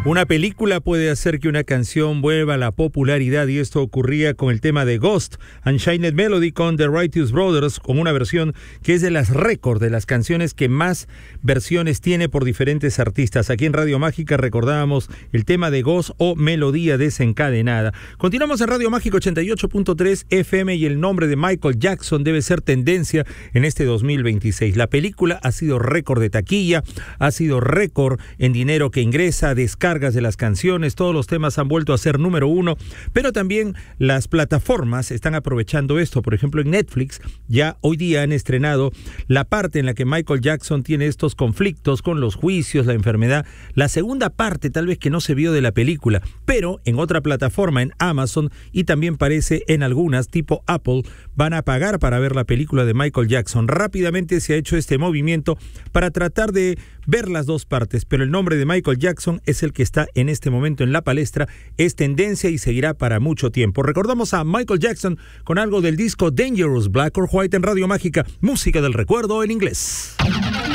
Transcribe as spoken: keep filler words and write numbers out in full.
Una película puede hacer que una canción vuelva a la popularidad y esto ocurría con el tema de Ghost, Unchained Melody con The Righteous Brothers, con una versión que es de las récords de las canciones que más versiones tiene por diferentes artistas. Aquí en Radio Mágica recordábamos el tema de Ghost o Melodía Desencadenada. Continuamos en Radio Mágica ochenta y ocho punto tres F M y el nombre de Michael Jackson debe ser tendencia en este dos mil veintiséis. La película ha sido récord de taquilla, ha sido récord en dinero que ingresa, descarga de las canciones, todos los temas han vuelto a ser número uno, pero también las plataformas están aprovechando esto. Por ejemplo, en Netflix ya hoy día han estrenado la parte en la que Michael Jackson tiene estos conflictos con los juicios, la enfermedad, la segunda parte tal vez que no se vio de la película, pero en otra plataforma, en Amazon, y también parece en algunas tipo Apple, van a pagar para ver la película de Michael Jackson. Rápidamente se ha hecho este movimiento para tratar de ver las dos partes, pero el nombre de Michael Jackson es el que está en este momento en la palestra, es tendencia y seguirá para mucho tiempo. Recordamos a Michael Jackson con algo del disco Dangerous, Black or White en Radio Mágica, música del recuerdo en inglés.